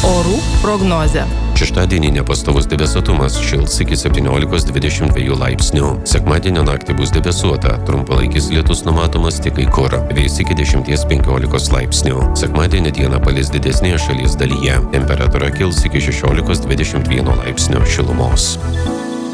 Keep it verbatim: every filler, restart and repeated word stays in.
Orų prognozė. Šeštadienį nepastovus debesuotumas, šils iki septyniolikos dvidešimt dviejų laipsnių. Sekmadienio naktį bus debesuota, trumpalaikis lietus numatomas tik kai kur, vės iki dešimties penkiolikos laipsnių. Sekmadienį dieną palis didesnėje šalies dalyje, temperatūra kils iki šešiolikos dvidešimt vieno laipsnio šilumos.